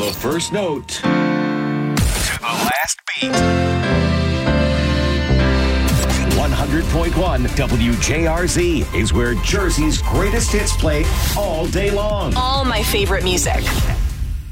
the first note to the last beat. 100.1 WJRZ is where Jersey's greatest hits play all day long. All my favorite music.